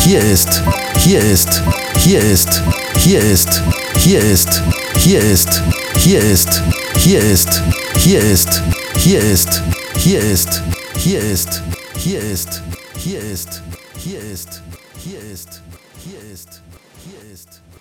hier ist, hier ist, hier ist, hier ist, hier ist, hier ist, hier ist, hier ist, hier ist, hier ist, hier ist, hier ist, hier ist, hier ist, hier ist, hier ist, hier ist, hier ist.